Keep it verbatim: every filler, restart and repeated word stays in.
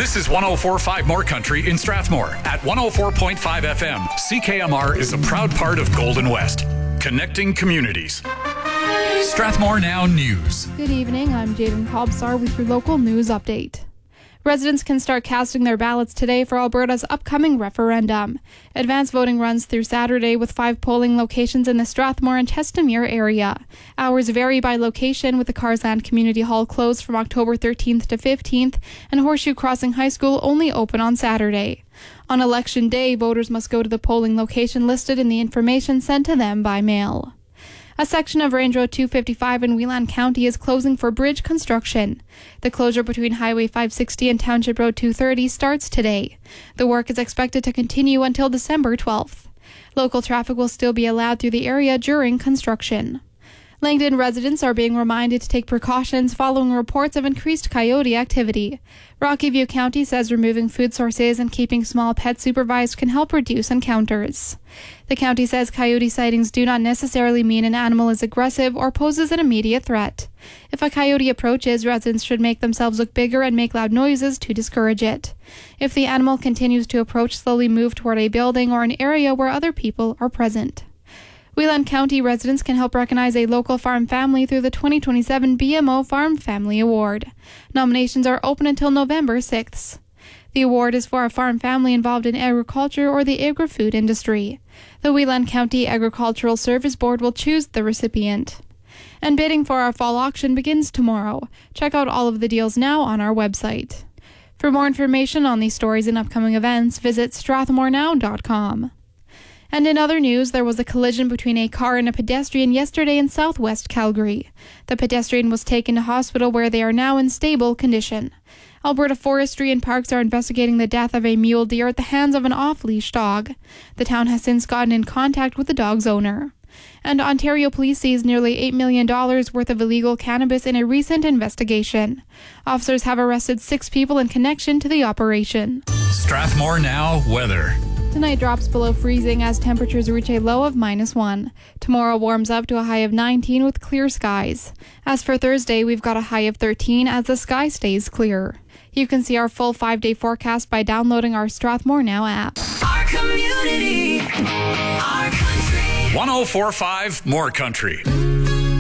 This is one oh four point five More Country in Strathmore. At one oh four point five F M, C K M R is a proud part of Golden West, connecting communities. Strathmore Now News. Good evening, I'm Jaden Cobsar with your local news update. Residents can start casting their ballots today for Alberta's upcoming referendum. Advance voting runs through Saturday with five polling locations in the Strathmore and Chestermere area. Hours vary by location, with the Carsland Community Hall closed from October thirteenth to fifteenth and Horseshoe Crossing High School only open on Saturday. On Election Day, voters must go to the polling location listed in the information sent to them by mail. A section of Range Road two fifty-five in Whelan County is closing for bridge construction. The closure between Highway five sixty and Township Road two thirty starts today. The work is expected to continue until December twelfth. Local traffic will still be allowed through the area during construction. Langdon residents are being reminded to take precautions following reports of increased coyote activity. Rocky View County says removing food sources and keeping small pets supervised can help reduce encounters. The county says coyote sightings do not necessarily mean an animal is aggressive or poses an immediate threat. If a coyote approaches, residents should make themselves look bigger and make loud noises to discourage it. If the animal continues to approach, slowly move toward a building or an area where other people are present. Whelan County residents can help recognize a local farm family through the twenty twenty-seven B M O Farm Family Award. Nominations are open until November sixth. The award is for a farm family involved in agriculture or the agri-food industry. The Whelan County Agricultural Service Board will choose the recipient. And bidding for our fall auction begins tomorrow. Check out all of the deals now on our website. For more information on these stories and upcoming events, visit strathmore now dot com. And in other news, there was a collision between a car and a pedestrian yesterday in southwest Calgary. The pedestrian was taken to hospital where they are now in stable condition. Alberta Forestry and Parks are investigating the death of a mule deer at the hands of an off-leash dog. The town has since gotten in contact with the dog's owner. And Ontario Police seized nearly eight million dollars worth of illegal cannabis in a recent investigation. Officers have arrested six people in connection to the operation. Strathmore Now weather. Tonight drops below freezing as temperatures reach a low of minus one. Tomorrow warms up to a high of nineteen with clear skies. As for Thursday, we've got a high of thirteen as the sky stays clear. You can see our full five-day forecast by downloading our Strathmore Now app. Our community, our country. one oh four point five More Country.